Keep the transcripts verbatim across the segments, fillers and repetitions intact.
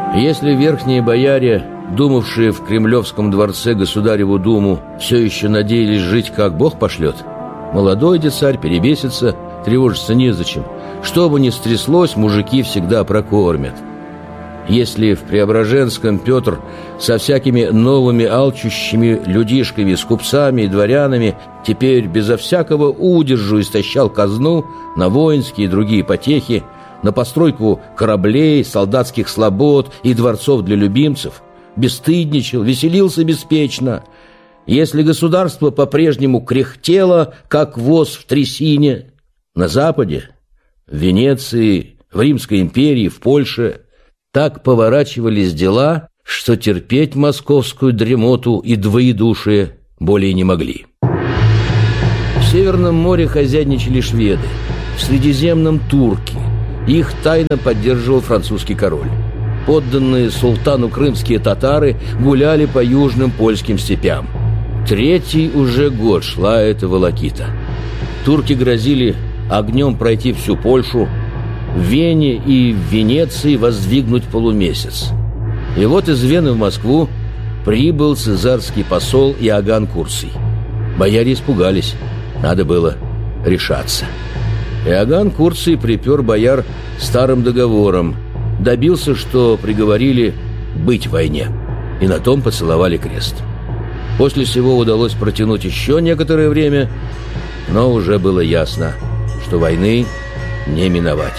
Если верхние бояре, думавшие в Кремлевском дворце Государеву думу, все еще надеялись жить, как Бог пошлет, молодой де царь перебесится, тревожиться незачем. Что бы ни стряслось, мужики всегда прокормят. Если в Преображенском Петр со всякими новыми алчущими людишками, с купцами и дворянами теперь безо всякого удержу истощал казну на воинские и другие потехи, на постройку кораблей, солдатских слобод и дворцов для любимцев, бесстыдничал, веселился беспечно, если государство по-прежнему кряхтело, как воз в трясине, на Западе, в Венеции, в Римской империи, в Польше, так поворачивались дела, что терпеть московскую дремоту и двоедушие более не могли. В Северном море хозяйничали шведы, в Средиземном – турки. Их тайно поддерживал французский король. Подданные султану крымские татары гуляли по южным польским степям. Третий уже год шла эта волокита. Турки грозили огнем пройти всю Польшу, в Вене и в Венеции воздвигнуть полумесяц. И вот из Вены в Москву прибыл цезарский посол Иоганн Курций. Бояре испугались, надо было решаться. Иоганн Курций припер бояр старым договором, добился, что приговорили быть в войне, и на том поцеловали крест. После сего удалось протянуть еще некоторое время, но уже было ясно, что войны не миновать.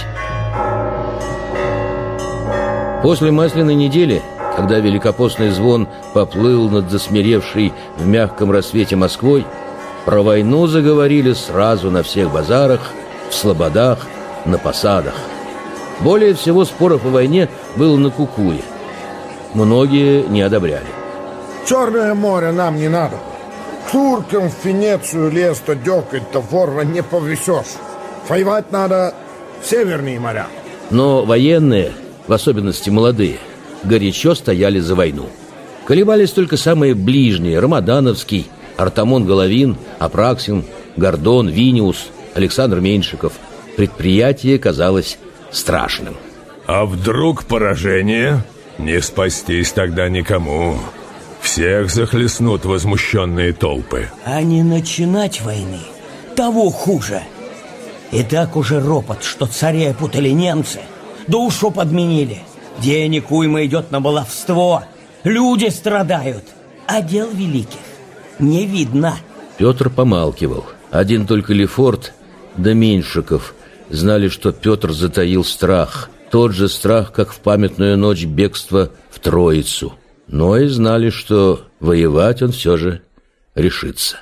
После Масляной недели, когда великопостный звон поплыл над засмиревшей в мягком рассвете Москвой, про войну заговорили сразу на всех базарах, в слободах, на посадах. Более всего споров о войне было на Кукуе. Многие не одобряли. Черное море нам не надо. Туркам в Венецию лез-то дёкать-то ворва не повезешь. Воевать надо в северные моря. Но военные, в особенности молодые, горячо стояли за войну. Колебались только самые ближние: Рамадановский, Артамон Головин, Апраксин, Гордон, Виниус, Александр Меньшиков. Предприятие казалось страшным. А вдруг поражение? Не спастись тогда никому. Всех захлестнут возмущенные толпы. А не начинать войны, того хуже. И так уже ропот, что царя путали немцы, душу подменили. Денег уйма идет на баловство, люди страдают, а дел великих не видно. Петр помалкивал. Один только Лефорт да Меньшиков знали, что Петр затаил страх. Тот же страх, как в памятную ночь бегства в Троицу. Но и знали, что воевать он все же решится.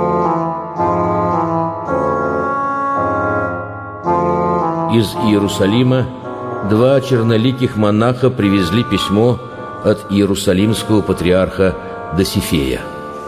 Из Иерусалима два черноликих монаха привезли письмо от иерусалимского патриарха Досифея.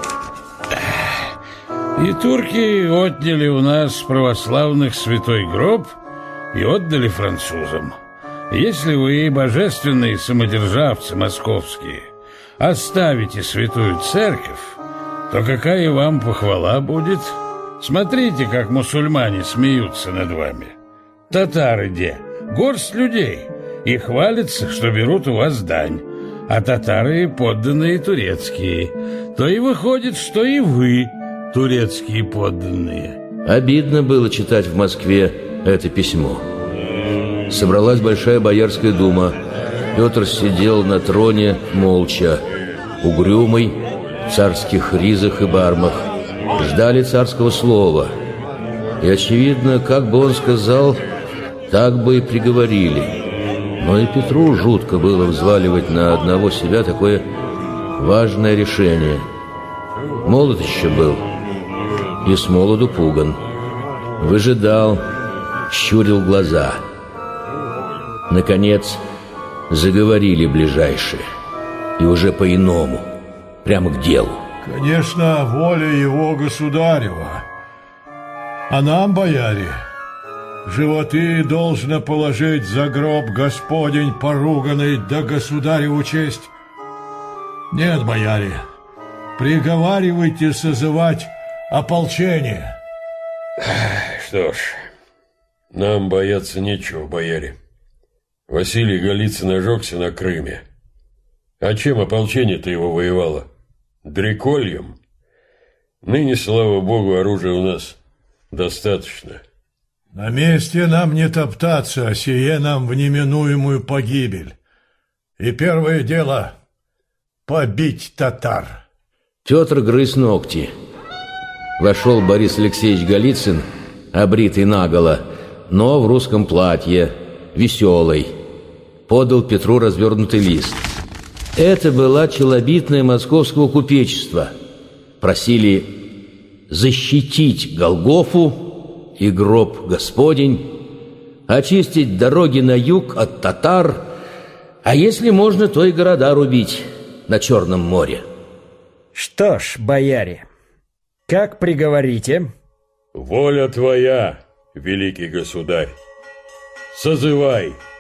И турки отняли у нас православных святой гроб и отдали французам. Если вы, божественные самодержавцы московские, оставите святую церковь, то какая вам похвала будет? Смотрите, как мусульмане смеются над вами. Татары где? Горсть людей. И хвалятся, что берут у вас дань. А татары подданные турецкие. То и выходит, что и вы турецкие подданные. Обидно было читать в Москве это письмо. Собралась большая боярская дума. Петр сидел на троне молча, угрюмый, в царских ризах и бармах. Ждали царского слова. И, очевидно, как бы он сказал, так бы и приговорили. Но и Петру жутко было взваливать на одного себя такое важное решение. Молод еще был, и с молоду пуган. Выжидал, щурил глаза. Наконец заговорили ближайшие, и уже по-иному, прямо к делу. Конечно, воля его государева. А нам, бояре, животы должно положить за гроб Господень поруганный, да государеву честь. Нет, бояре, приговаривайте созывать ополчение. Что ж, нам бояться нечего, бояре. Василий Голицын ожегся на Крыме. А чем ополчение-то его воевало? Дрекольем? Ныне, слава богу, оружия у нас достаточно. На месте нам не топтаться, а сие нам в неминуемую погибель. И первое дело — побить татар. Петр грыз ногти. Вошел Борис Алексеевич Голицын, обритый наголо, но в русском платье, веселый. Подал Петру развернутый лист. Это была челобитная московского купечества. Просили защитить Голгофу и гроб Господень, очистить дороги на юг от татар, а если можно, то и города рубить на Черном море. Что ж, бояре, как приговорите? Воля твоя, великий государь. Созывай.